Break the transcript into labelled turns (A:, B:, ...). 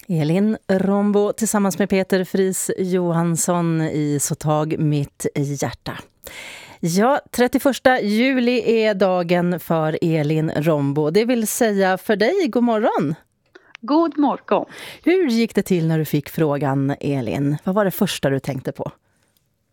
A: Elin Rombo tillsammans med Peter Fris Johansson i Så tag mitt hjärta. Ja, 31 juli är dagen för Elin Rombo. Det vill säga för dig, god morgon.
B: God morgon.
A: Hur gick det till när du fick frågan, Elin? Vad var det första du tänkte på?